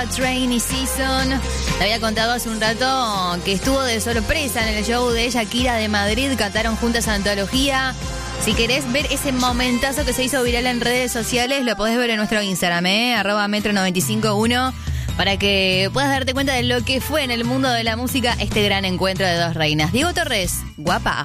Rainy Season. Te había contado hace un rato que estuvo de sorpresa en el show de Shakira de Madrid. Cantaron juntas Antología. Si querés ver ese momentazo que se hizo viral en redes sociales, lo podés ver en nuestro Instagram, @metro951, para que puedas darte cuenta de lo que fue en el mundo de la música este gran encuentro de dos reinas. Diego Torres, guapa.